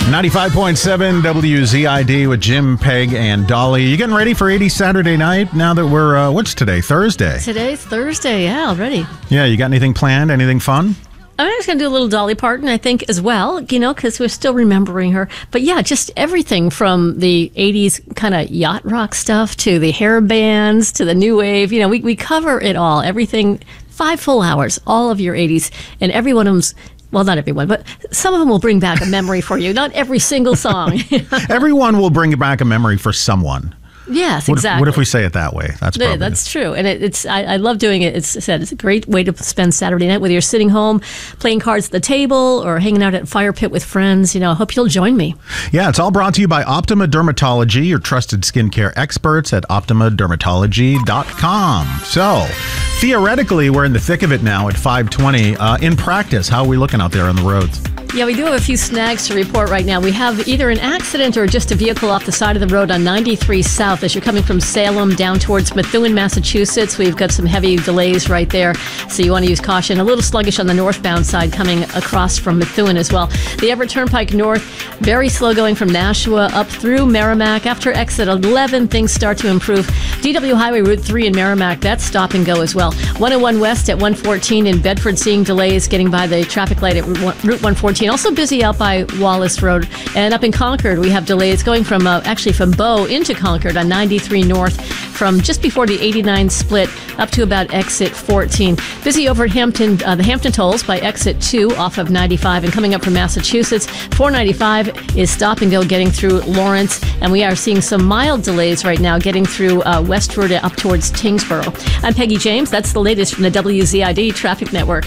95.7 WZID with Jim, Peg, and Dolly. You getting ready for 80s Saturday night now that we're, what's today? Thursday? Today's Thursday, yeah, already. Yeah, you got anything planned? Anything fun? I'm just going to do a little Dolly Parton, I think, as well, because we're still remembering her. But yeah, just everything from the 80s kind of yacht rock stuff to the hair bands to the new wave. We cover it all. Everything, 5 full hours, all of your 80s. And every one of them's, well, not everyone, but some of them will bring back a memory for you. Not every single song. Everyone will bring back a memory for someone. Yes, exactly. What if we say it that way? That's true. And I love doing it. It's a great way to spend Saturday night, whether you're sitting home, playing cards at the table, or hanging out at a fire pit with friends. I hope you'll join me. Yeah, it's all brought to you by Optima Dermatology, your trusted skincare experts at OptimaDermatology.com. So, theoretically, we're in the thick of it now at 5:20. In practice, how are we looking out there on the roads? Yeah, we do have a few snags to report right now. We have either an accident or just a vehicle off the side of the road on 93 South as you're coming from Salem down towards Methuen, Massachusetts. We've got some heavy delays right there, so you want to use caution. A little sluggish on the northbound side coming across from Methuen as well. The Everett Turnpike North, very slow going from Nashua up through Merrimack. After exit 11, things start to improve. DW Highway Route 3 in Merrimack, that's stop and go as well. 101 West at 114 in Bedford, seeing delays getting by the traffic light at Route 114. Also busy out by Wallace Road. And up in Concord, we have delays going from Bow into Concord on 93 North from just before the 89 split up to about exit 14. Busy over at Hampton, the Hampton Tolls by exit 2 off of 95. And coming up from Massachusetts, 495 is stop and go getting through Lawrence. And we are seeing some mild delays right now getting through westward up towards Tingsboro. I'm Peggy James. That's the latest from the WZID Traffic Network.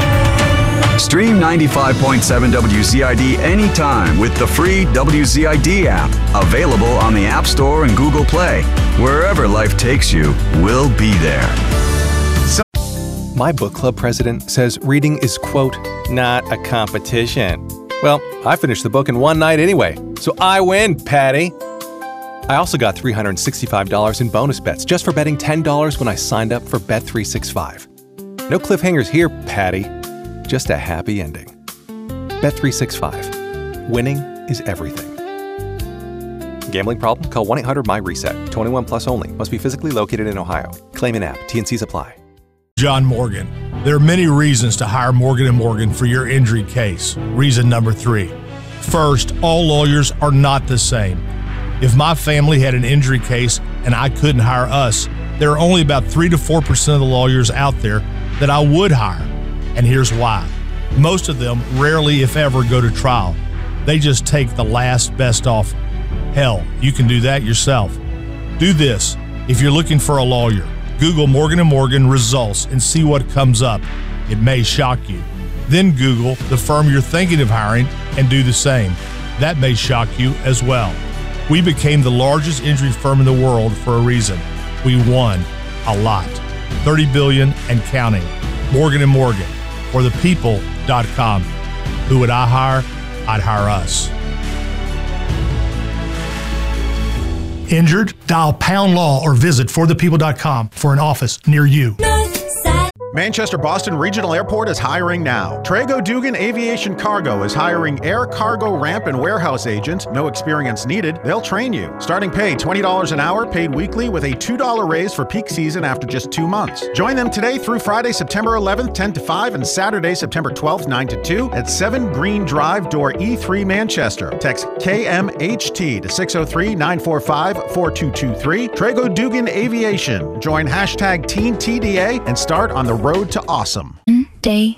Stream 95.7 WZID anytime with the free WZID app. Available on the App Store and Google Play. Wherever life takes you, we'll be there. My book club president says reading is, quote, not a competition. Well, I finished the book in one night anyway, so I win, Patty. I also got $365 in bonus bets just for betting $10 when I signed up for Bet365. No cliffhangers here, Patty. Just a happy ending. Bet365. Winning is everything. Gambling problem? Call 1-800-MY-RESET. 21 plus only. Must be physically located in Ohio. Claim in app. T&Cs apply. John Morgan. There are many reasons to hire Morgan & Morgan for your injury case. Reason number 3. First, all lawyers are not the same. If my family had an injury case and I couldn't hire us, there are only about 3 to 4% of the lawyers out there that I would hire. And here's why. Most of them rarely, if ever, go to trial. They just take the last best offer. Hell, you can do that yourself. Do this. If you're looking for a lawyer, Google Morgan & Morgan results and see what comes up. It may shock you. Then Google the firm you're thinking of hiring and do the same. That may shock you as well. We became the largest injury firm in the world for a reason. We won a lot. $30 billion and counting. Morgan & Morgan. For the people.com. Who would I hire? I'd hire us. Injured? Dial pound law or visit forthepeople.com for an office near you. Manchester Boston Regional Airport is hiring now. Trago Dugan Aviation Cargo is hiring air cargo ramp and warehouse agents. No experience needed. They'll train you. Starting pay $20 an hour, paid weekly with a $2 raise for peak season after just 2 months. Join them today through Friday, September 11th, 10 to 5, and Saturday, September 12th, 9 to 2 at 7 Green Drive, door E3, Manchester. Text KMHT to 603-945-4223. Trago Dugan Aviation. Join hashtag TeenTDA and start on the road to awesome. Day